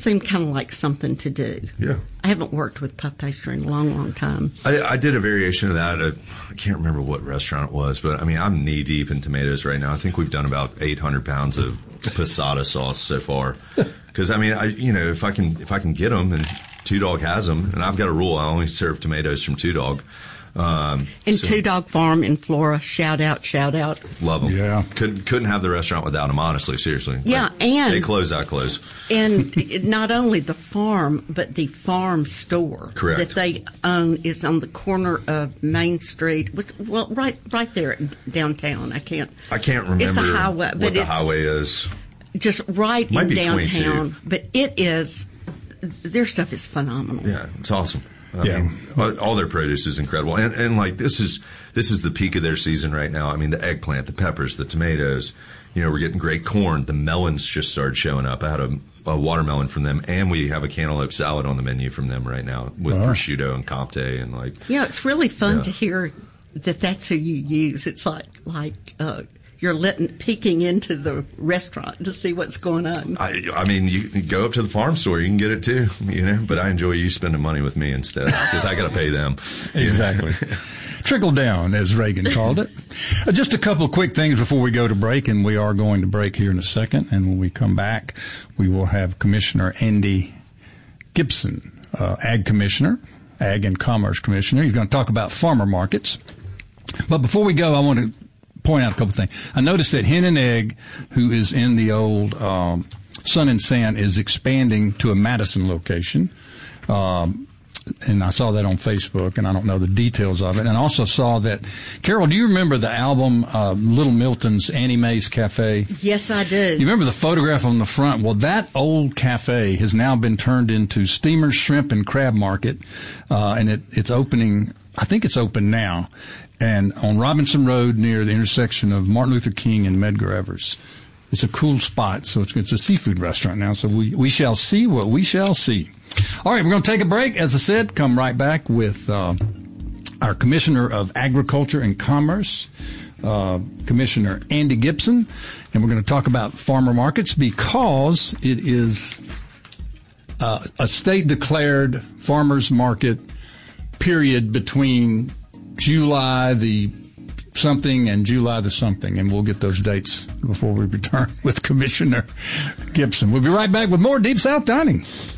seemed kind of like something to do. Yeah. I haven't worked with puff pastry in a long, long time. I did a variation of that. I can't remember what restaurant it was, but I mean, I'm knee deep in tomatoes right now. I think we've done about 800 pounds of passata sauce so far. Because I mean, if I can get them, and Two Dog has them, and I've got a rule: I only serve tomatoes from Two Dog. Two Dog Farm in Flora, shout out. Love them. Yeah. Couldn't have the restaurant without them, honestly, seriously. Yeah, like, and they close, I close. And not only the farm, but the farm store. Correct. That they own is on the corner of Main Street. Well, right there downtown. I can't remember it's a highway, what but the highway is. Just right Might in be downtown. 22. But it is, their stuff is phenomenal. Yeah, it's awesome. I mean, all their produce is incredible. And like, this is the peak of their season right now. I mean, the eggplant, the peppers, the tomatoes, we're getting great corn. The melons just started showing up. I had a watermelon from them, and we have a cantaloupe salad on the menu from them right now with prosciutto and Comte and like. Yeah, it's really fun to hear that that's who you use. It's like you're peeking into the restaurant to see what's going on. I mean, you can go up to the farm store, you can get it too, but I enjoy you spending money with me instead, because I got to pay them. Exactly. Trickle down, as Reagan called it. Just a couple of quick things before we go to break, and we are going to break here in a second. And when we come back, we will have Commissioner Andy Gibson, Ag Commissioner, Ag and Commerce Commissioner. He's going to talk about farmer markets. But before we go, I want to point out a couple of things. I noticed that Hen and Egg, who is in the old Sun and Sand, is expanding to a Madison location. And I saw that on Facebook, and I don't know the details of it. And I also saw that, Carol, do you remember the album Little Milton's Annie Mae's Cafe? Yes, I do. You remember the photograph on the front? Well, that old cafe has now been turned into Steamer's Shrimp and Crab Market, and it's opening. I think it's open now, and on Robinson Road near the intersection of Martin Luther King and Medgar Evers. It's a cool spot, so it's a seafood restaurant now. So we shall see what we shall see. All right, we're going to take a break. As I said, come right back with our Commissioner of Agriculture and Commerce, Commissioner Andy Gibson, and we're going to talk about farmer markets because it is a state-declared farmers market period between July the something and July the something, and we'll get those dates before we return with Commissioner Gibson. We'll be right back with more Deep South Dining.